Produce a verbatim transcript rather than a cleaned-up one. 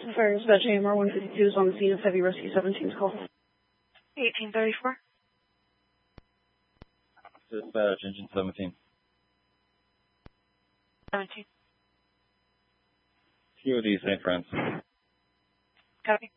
Fire Dispatch A M R one fifty-two is on the scene of Heavy Rescue seventeen's call. eighteen thirty-four. Dispatch, engine seventeen. seventeen. Q O D Saint Francis. Copy.